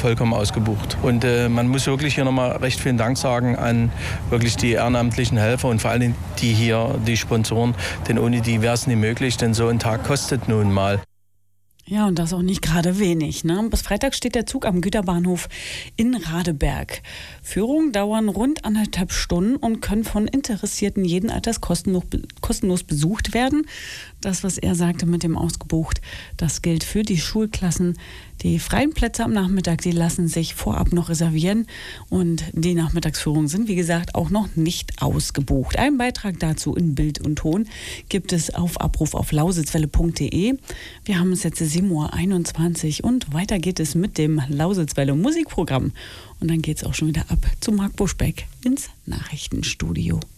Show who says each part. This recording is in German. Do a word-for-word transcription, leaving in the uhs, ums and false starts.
Speaker 1: vollkommen ausgebucht. Und äh, man muss wirklich hier nochmal recht vielen Dank sagen an wirklich die ehrenamtlichen Helfer und vor allem die hier, die Sponsoren, denn ohne die wäre es nicht möglich, denn so ein Tag kostet nun mal.
Speaker 2: Ja, und das auch nicht gerade wenig. Ne? Bis Freitag steht der Zug am Güterbahnhof in Radeberg. Führungen dauern rund anderthalb Stunden und können von Interessierten jeden Alters kostenlos, kostenlos besucht werden. Das, was er sagte mit dem ausgebucht, das gilt für die Schulklassen. Die freien Plätze am Nachmittag, die lassen sich vorab noch reservieren. Und die Nachmittagsführungen sind, wie gesagt, auch noch nicht ausgebucht. Einen Beitrag dazu in Bild und Ton gibt es auf Abruf auf lausitzwelle punkt de. Wir haben es jetzt sieben Uhr einundzwanzig und weiter geht es mit dem Lausitzwelle Musikprogramm. Und dann geht es auch schon wieder ab zu Marc Buschbeck ins Nachrichtenstudio.